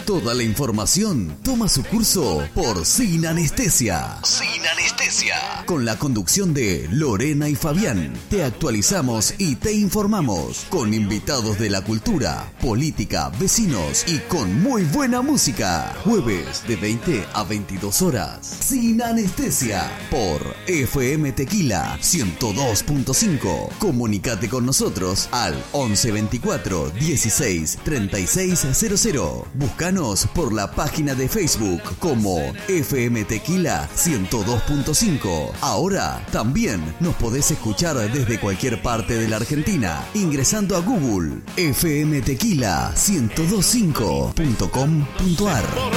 Toda la información toma su curso por Sin Anestesia. Sin Anestesia. Con la conducción de Lorena y Fabián. Te actualizamos y te informamos con invitados de la cultura, política, vecinos y con muy buena música. Jueves de 20 a 22 horas. Sin Anestesia por FM Tequila 102.5. Comunícate con nosotros al 11 24 16 36 00. Búscanos por la página de Facebook como FM Tequila 102.5. Ahora también nos podés escuchar desde cualquier parte de la Argentina ingresando a Google fmtequila1025.com.ar.